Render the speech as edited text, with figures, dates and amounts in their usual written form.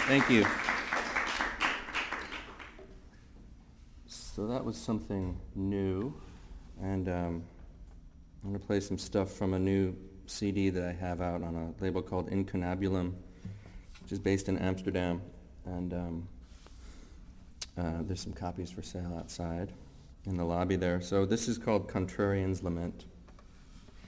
Thank you. So that was something new, and I'm going to play some stuff from a new CD that I have out on a label called Incunabulum, which is based in Amsterdam, and there's some copies for sale outside in the lobby there. So this is called Contrarian's Lament.